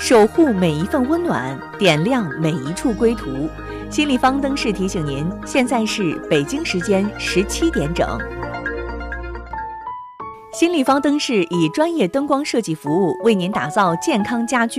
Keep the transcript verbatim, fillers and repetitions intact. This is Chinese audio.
守护每一份温暖，点亮每一处归途。新立方灯饰提醒您，现在是北京时间十七点整。新立方灯饰以专业灯光设计服务，为您打造健康家居。